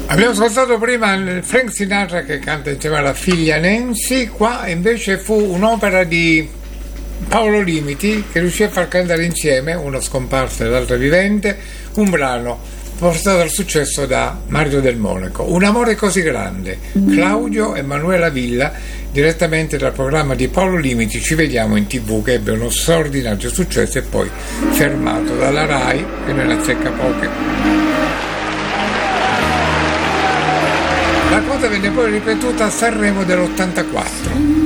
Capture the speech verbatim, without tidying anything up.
Abbiamo ascoltato prima il Frank Sinatra che canta insieme alla figlia Nancy, qua invece fu un'opera di Paolo Limiti che riuscì a far cantare insieme, uno scomparso e l'altro vivente, un brano portato al successo da Mario Del Monaco, Un amore così grande. Claudio e Manuela Villa, direttamente dal programma di Paolo Limiti, Ci vediamo in tv, che ebbe uno straordinario successo e poi fermato dalla Rai che ne azzecca poche. La cosa venne poi ripetuta a Sanremo dell'ottantaquattro.